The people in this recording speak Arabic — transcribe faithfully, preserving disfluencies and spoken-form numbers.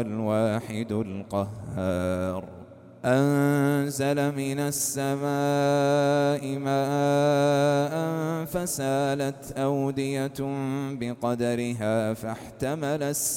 الواحد القهار. أنزل من السماء ماء فسالت أودية بقدرها فاحتمل